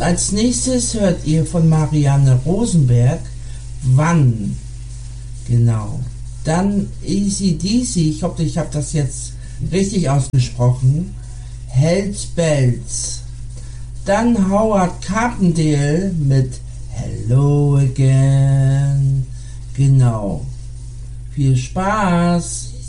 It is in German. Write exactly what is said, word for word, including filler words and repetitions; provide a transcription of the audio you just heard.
Als nächstes hört ihr von Marianne Rosenberg Wann. Genau. Dann A C/D C, ich hoffe, ich habe das jetzt richtig ausgesprochen. Hells Bells. Dann Howard Carpendale mit Hello Again. Genau. Viel Spaß!